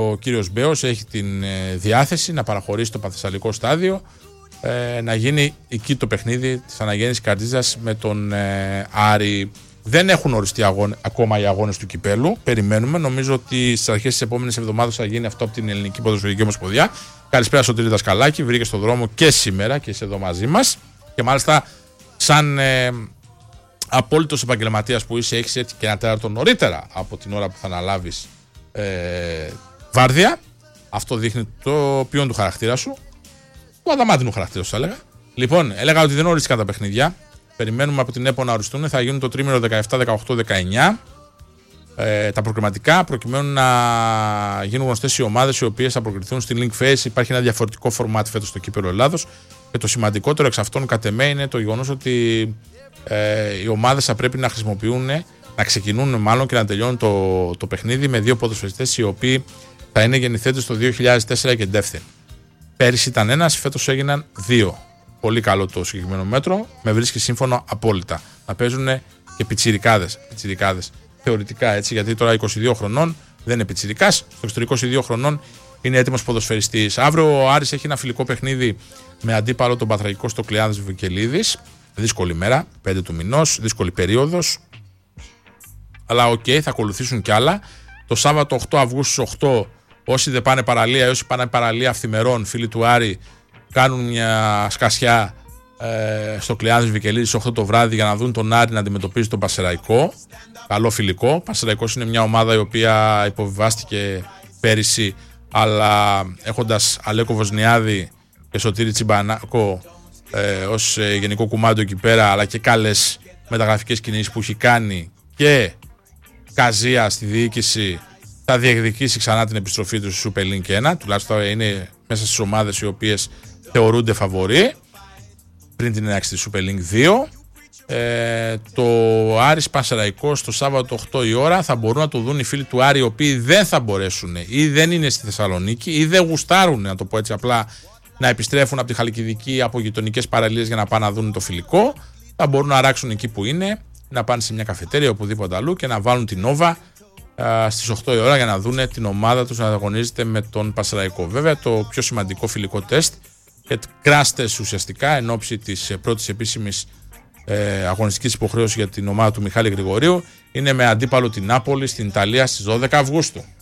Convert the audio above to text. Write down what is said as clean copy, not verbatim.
Ο κύριος Μπέος έχει την διάθεση να παραχωρήσει το παθεσσαλικό στάδιο, να γίνει εκεί το παιχνίδι της αναγέννησης Καρτίζας με τον Άρη. Δεν έχουν οριστεί ακόμα οι αγώνες του κυπέλου. Περιμένουμε. Νομίζω ότι στις αρχές της επόμενης εβδομάδας θα γίνει αυτό από την Ελληνική Ποδοσφαιρική Ομοσπονδία. Καλησπέρα Σωτήρη Δασκαλάκη. Βρήκε στον δρόμο και σήμερα και είσαι εδώ μαζί μας. Και μάλιστα, σαν απόλυτος επαγγελματίας που είσαι, έχεις έτσι και ένα τέταρτο νωρίτερα από την ώρα που θα αναλάβεις βάρδια. Αυτό δείχνει το ποιόν του χαρακτήρα σου. Του αδαμάτινου χαρακτήρα σου, θα έλεγα. Λοιπόν, έλεγα ότι δεν ορίστηκαν τα παιχνίδια. Περιμένουμε από την ΕΠΟ να οριστούν. Θα γίνουν το τρίμηνο 17, 18, 19. Τα προκριματικά, προκειμένου να γίνουν γνωστές οι ομάδες οι οποίες θα προκριθούν στη Link Phase. Υπάρχει ένα διαφορετικό φορμάτ φέτος στο κύπελλο Ελλάδος. Και το σημαντικότερο εξ αυτών, κατ' εμέ, είναι το γεγονός ότι οι ομάδες θα πρέπει να χρησιμοποιούν, να ξεκινούν μάλλον και να τελειώνουν το παιχνίδι με δύο ποδοσφαιριστές οι οποίοι θα είναι γεννηθέντες το 2004 και ντεύθεν. Πέρυσι ήταν ένας, φέτος έγιναν δύο. Πολύ καλό το συγκεκριμένο μέτρο, με βρίσκει σύμφωνο απόλυτα. Να παίζουν και πιτσιρικάδες. Θεωρητικά έτσι, γιατί τώρα 22 χρονών δεν είναι πιτσιρικάς, στο εξωτερικό 22 χρονών είναι έτοιμος ποδοσφαιριστής. Αύριο ο Άρης έχει ένα φιλικό παιχνίδι με αντίπαλο τον Παθραγικό στο Κλεάνδης Βικελίδης. Δύσκολη μέρα, 5 του μηνός, δύσκολη περίοδος. Αλλά θα ακολουθήσουν κι άλλα. Το Σάββατο 8 Αυγούστου 8, όσοι δεν πάνε παραλία, όσοι πάνε παραλία αυθημερών, φίλοι του Άρη, κάνουν μια σκασιά στο Κλεάνδης Βικελίδης 8 το βράδυ για να δουν τον Άρη να αντιμετωπίζει τον Πασεραϊκό. Καλό φιλικό. Ο Πασεραϊκός είναι μια ομάδα η οποία υποβιβάστηκε πέρυσι, αλλά έχοντας Αλέκο Βοσνιάδη και Σωτήρη Τσιμπανάκο ως γενικό κουμάντο εκεί πέρα, αλλά και καλές μεταγραφικές κινήσεις που έχει κάνει και Καζία στη διοίκηση, θα διεκδικήσει ξανά την επιστροφή του στη Super League 1. Τουλάχιστον είναι μέσα στις ομάδες οι οποίες θεωρούνται φαβορί πριν την έναρξη της Super League 2. Το Άρης Πασεραϊκός το Σάββατο 8 η ώρα θα μπορούν να το δουν οι φίλοι του Άρη, οι οποίοι δεν θα μπορέσουν ή δεν είναι στη Θεσσαλονίκη ή δεν γουστάρουν, να το πω έτσι απλά, να επιστρέφουν από τη Χαλκιδική ή από γειτονικές παραλίες για να πάνε να δουν το φιλικό. Θα μπορούν να αράξουν εκεί που είναι, να πάνε σε μια καφετέρια οπουδήποτε αλλού και να βάλουν την Νόβα στις 8 η ώρα για να δουν την ομάδα τους να αγωνίζεται με τον Πασεραϊκό. Βέβαια, το πιο σημαντικό φιλικό τεστ και crash test ουσιαστικά εν ώψη της πρώτης επίσημης αγωνιστικής υποχρέωσης για την ομάδα του Μιχάλη Γρηγορίου είναι με αντίπαλο την Νάπολη στην Ιταλία στις 12 Αυγούστου.